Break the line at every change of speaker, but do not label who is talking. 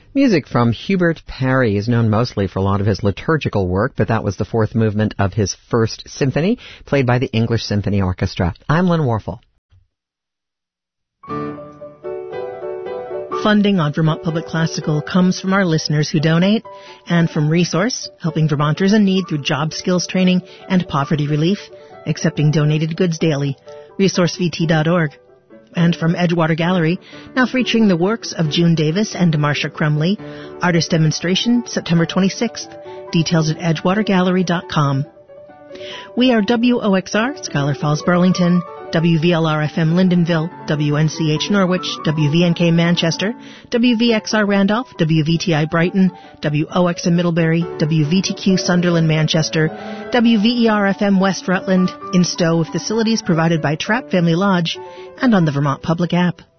Music from Hubert Parry is known mostly for a lot of his liturgical work, but that was the fourth movement of his first symphony, played by the English Symphony Orchestra. I'm Lynn Warfel.
Funding on Vermont Public Classical comes from our listeners who donate and from Resource, helping Vermonters in need through job skills training and poverty relief, accepting donated goods daily, resourcevt.org. And from Edgewater Gallery, now featuring the works of June Davis and Marcia Crumley. Artist demonstration, September 26th. Details at edgewatergallery.com. We are WOXR, Scholar Falls, Burlington, WVLR-FM Lyndonville, WNCH Norwich, WVNK Manchester, WVXR Randolph, WVTI Brighton, WOXM Middlebury, WVTQ Sunderland Manchester, WVER-FM West Rutland, in Stowe with facilities provided by Trapp Family Lodge, and on the Vermont Public app.